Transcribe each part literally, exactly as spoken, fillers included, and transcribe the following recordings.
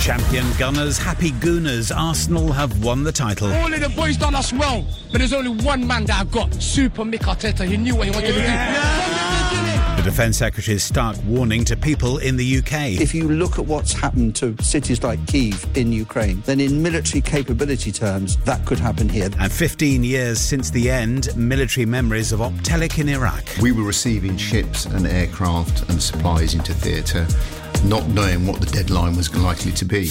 Champion Gunners, happy Gooners. Arsenal have won the title. All of the boys done us well, but there's only one man that I've got, Super Mick Arteta. He knew what he wanted yeah. to do. The Defence Secretary's stark warning to people in the U K. If you look at what's happened to cities like Kyiv in Ukraine, then in military capability terms, that could happen here. And fifteen years since the end, military memories of Optelic in Iraq. We were receiving ships and aircraft and supplies into theatre, not knowing what the deadline was likely to be.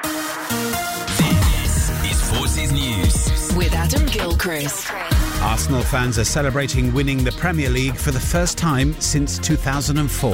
This is Forces News with Adam Gilchrist. Arsenal fans are celebrating winning the Premier League for the first time since two thousand four.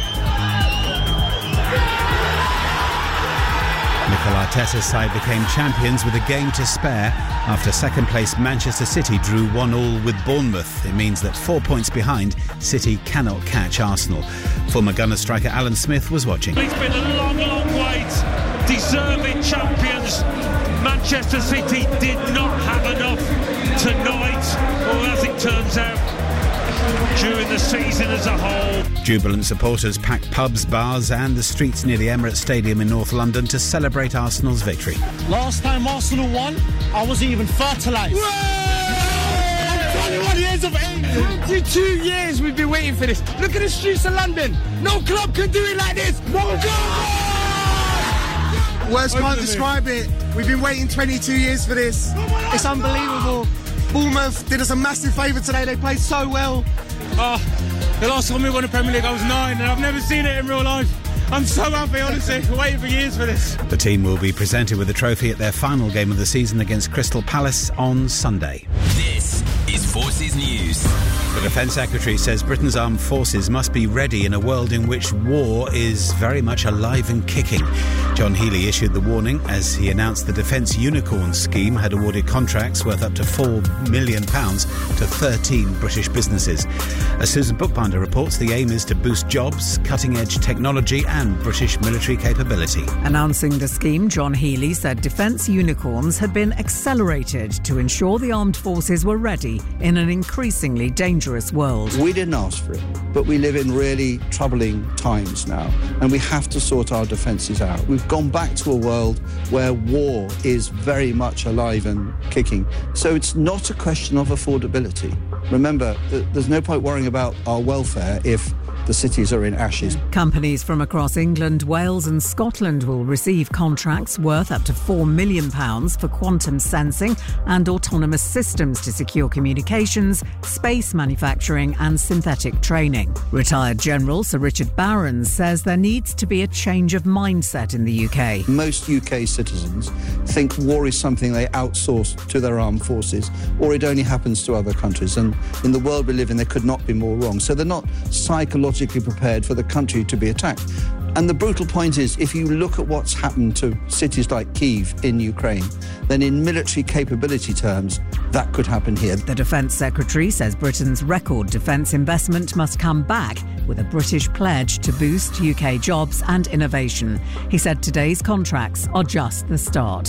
Mikel Arteta's side became champions with a game to spare after second-place Manchester City drew one all with Bournemouth. It means that four points behind, City cannot catch Arsenal. Former Gunner striker Alan Smith was watching. It's been a long, long wait. Deserving champions. Manchester City did not have enough tonight, or as it turns out, during the season as a whole. Jubilant supporters packed pubs, bars and the streets near the Emirates Stadium in North London to celebrate Arsenal's victory. Last time Arsenal won, I wasn't even fertilised. twenty-one years of age. twenty-two years we've been waiting for this. Look at the streets of London. No club can do it like this. No club! Words can't describe it. We've been waiting twenty-two years for this. It's unbelievable. Bournemouth did us a massive favour today. They played so well. Oh, the last time we won the Premier League I was nine and I've never seen it in real life. I'm so happy, honestly. We're waiting for years for this. The team will be presented with the trophy at their final game of the season against Crystal Palace on Sunday. This is Forces News. The Defence Secretary says Britain's armed forces must be ready in a world in which war is very much alive and kicking. John Healey issued the warning as he announced the Defence Unicorn scheme had awarded contracts worth up to four million pounds to thirteen British businesses. As Susan Bookbinder reports, the aim is to boost jobs, cutting-edge technology and British military capability. Announcing the scheme, John Healey said Defence Unicorns had been accelerated to ensure the armed forces were ready in an increasingly dangerous world. We didn't ask for it, but we live in really troubling times now, and we have to sort our defences out. We've gone back to a world where war is very much alive and kicking. So it's not a question of affordability. Remember, there's no point worrying about our welfare if the cities are in ashes. Companies from across England, Wales and Scotland will receive contracts worth up to four million pounds for quantum sensing and autonomous systems to secure communications, space manufacturing and synthetic training. Retired General Sir Richard Barron says there needs to be a change of mindset in the U K. Most U K citizens think war is something they outsource to their armed forces, or it only happens to other countries. And in the world we live in, they could not be more wrong. So they're not psychologically prepared for the country to be attacked. And the brutal point is, if you look at what's happened to cities like Kyiv in Ukraine, then in military capability terms, that could happen here. The Defence Secretary says Britain's record defence investment must come back with a British pledge to boost U K jobs and innovation. He said today's contracts are just the start.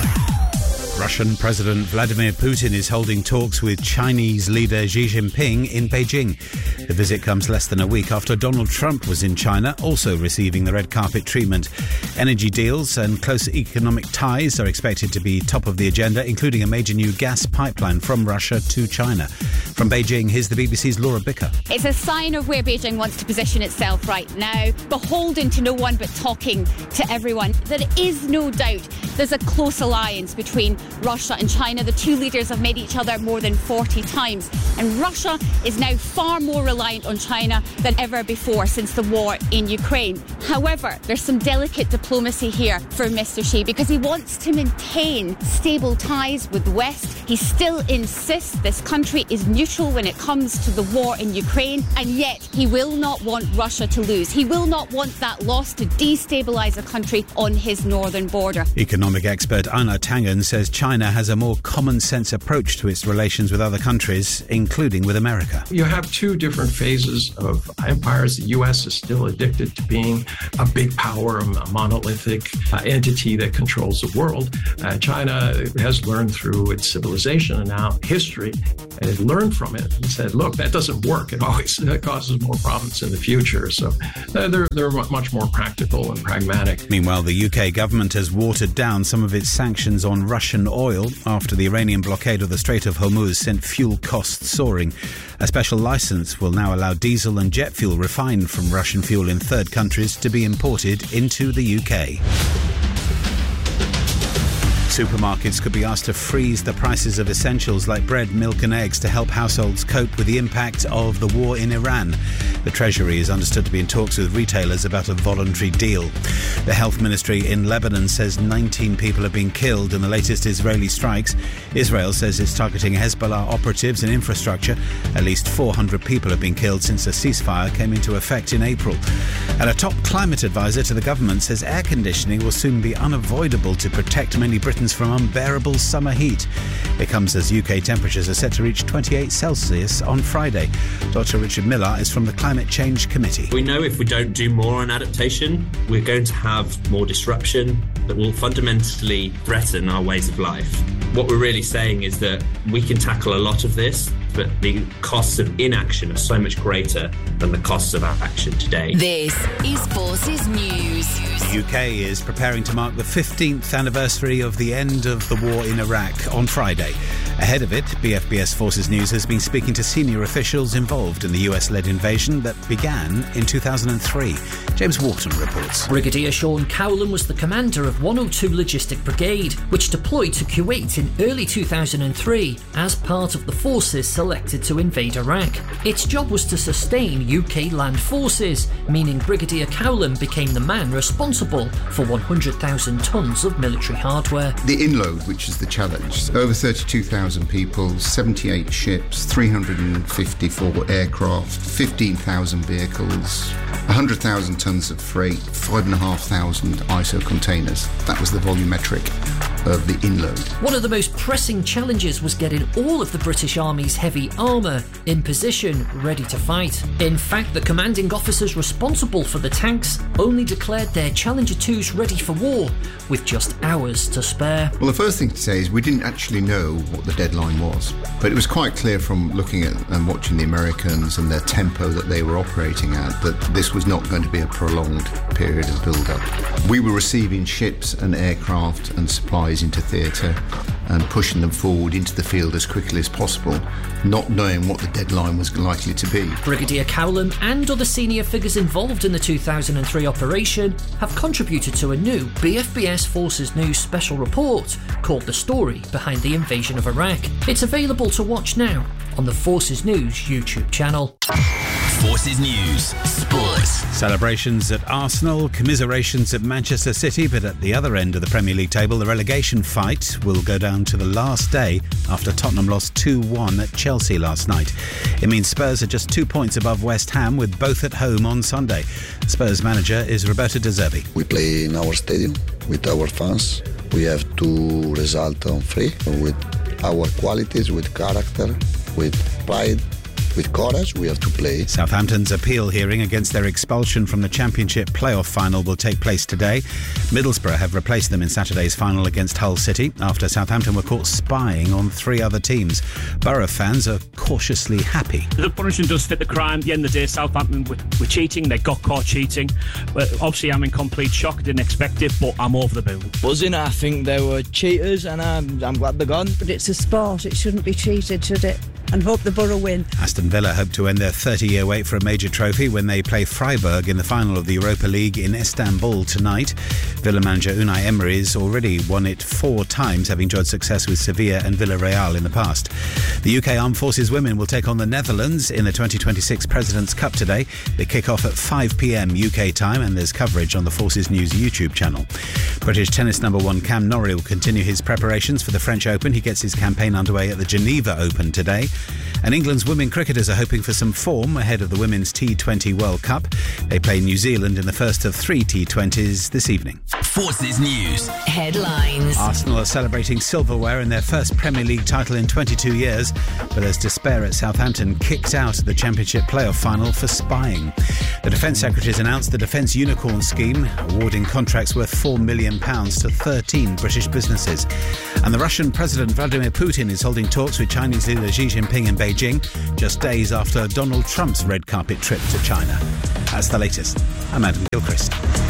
Russian President Vladimir Putin is holding talks with Chinese leader Xi Jinping in Beijing. The visit comes less than a week after Donald Trump was in China, also receiving the red carpet treatment. Energy deals and closer economic ties are expected to be top of the agenda, including a major new gas pipeline from Russia to China. From Beijing, here's the B B C's Laura Bicker. It's a sign of where Beijing wants to position itself right now, beholden to no one but talking to everyone. There is no doubt there's a close alliance between Russia and China. The two leaders have met each other more than forty times, and Russia is now far more reliant on China than ever before since the war in Ukraine. However, there's some delicate diplomacy here for Mister Xi because he wants to maintain stable ties with the West. He still insists this country is neutral when it comes to the war in Ukraine, and yet he will not want Russia to lose. He will not want that loss to destabilise a country on his northern border. Economic expert Anna Tangen says China has a more common-sense approach to its relations with other countries, including with America. You have two different phases of empires. The U S is still addicted to being a big power, a monolithic uh, entity that controls the world. Uh, China has learned through its civilization and now history and had learned from it and said, look, that doesn't work. It always that causes more problems in the future. So uh, they're, they're much more practical and pragmatic. Meanwhile, the U K government has watered down some of its sanctions on Russian oil after the Iranian blockade of the Strait of Hormuz sent fuel costs soaring. A special licence will now allow diesel and jet fuel refined from Russian fuel in third countries to be imported into the U K. Supermarkets could be asked to freeze the prices of essentials like bread, milk and eggs to help households cope with the impact of the war in Iran. The Treasury is understood to be in talks with retailers about a voluntary deal. The Health Ministry in Lebanon says nineteen people have been killed in the latest Israeli strikes. Israel says it's targeting Hezbollah operatives and infrastructure. At least four hundred people have been killed since a ceasefire came into effect in April. And a top climate advisor to the government says air conditioning will soon be unavoidable to protect many Britons from unbearable summer heat. It comes as U K temperatures are set to reach twenty-eight Celsius on Friday. Doctor Richard Miller is from the Climate Change Committee. We know if we don't do more on adaptation, we're going to have more disruption that will fundamentally threaten our ways of life. What we're really saying is that we can tackle a lot of this, but the costs of inaction are so much greater than the costs of our action today. This is Forces News. The U K is preparing to mark the fifteenth anniversary of the end of the war in Iraq on Friday. Ahead of it, B F B S Forces News has been speaking to senior officials involved in the U S-led invasion that began in two thousand three. James Wharton reports. Brigadier Sean Cowlan was the commander of one oh two Logistic Brigade, which deployed to Kuwait in early two thousand three as part of the forces selected to invade Iraq. Its job was to sustain U K land forces, meaning Brigadier Cowlan became the man responsible for one hundred thousand tonnes of military hardware. The inload, which is the challenge, over thirty-two thousand people, seventy-eight ships, three hundred fifty-four aircraft, fifteen thousand vehicles, one hundred thousand tonnes of freight, five thousand five hundred I S O containers. That was the volumetric of the inload. One of the most pressing challenges was getting all of the British Army's heavy armour in position, ready to fight. In fact, the commanding officers responsible for the tanks only declared their Challenger twos ready for war, with just hours to spare. Well, the first thing to say is we didn't actually know what the deadline was, but it was quite clear from looking at and watching the Americans and their tempo that they were operating at that this was not going to be a prolonged period of build-up. We were receiving ships and aircraft and supplies into theatre and pushing them forward into the field as quickly as possible, not knowing what the deadline was likely to be. Brigadier Cowlan and other senior figures involved in the two thousand three operation have contributed to a new B F B S Forces News special report called The Story Behind the Invasion of Iraq. It's available to watch now on the Forces News YouTube channel. Forces News Sports. Celebrations at Arsenal, commiserations at Manchester City, but at the other end of the Premier League table, the relegation fight will go down to the last day after Tottenham lost two one at Chelsea last night. It means Spurs are just two points above West Ham, with both at home on Sunday. Spurs manager is Roberto De Zerbi. We play in our stadium with our fans. We have to result on free with our qualities, with character, with pride. With courage, we have to play. Southampton's appeal hearing against their expulsion from the Championship playoff final will take place today. Middlesbrough have replaced them in Saturday's final against Hull City after Southampton were caught spying on three other teams. Borough fans are cautiously happy. The punishment does fit the crime. At the end of the day, Southampton were, were cheating. They got caught cheating. But obviously, I'm in complete shock. I didn't expect it, but I'm over the moon. Buzzing. I think they were cheaters, and I'm, I'm glad they're gone. But it's a sport. It shouldn't be cheated, should it? And hope the Borough win. Aston Villa hope to end their thirty-year wait for a major trophy when they play Freiburg in the final of the Europa League in Istanbul tonight. Villa manager Unai Emery's already won it four times, having enjoyed success with Sevilla and Villarreal in the past. The U K Armed Forces women will take on the Netherlands in the twenty twenty-six President's Cup today. They kick off at five p.m. U K time, and there's coverage on the Forces News YouTube channel. British tennis number one Cam Norrie will continue his preparations for the French Open. He gets his campaign underway at the Geneva Open today. And England's women cricketers are hoping for some form ahead of the Women's T twenty World Cup. They play New Zealand in the first of three T twenties this evening. Forces News. Headlines. Arsenal are celebrating silverware in their first Premier League title in twenty-two years, but there's despair at Southampton, kicked out of the Championship playoff final for spying. The Defence Secretary has announced the Defence Unicorn Scheme, awarding contracts worth four million pounds to thirteen British businesses. And the Russian President Vladimir Putin is holding talks with Chinese leader Xi Jinping in Beijing, just days after Donald Trump's red carpet trip to China. That's the latest. I'm Adam Gilchrist.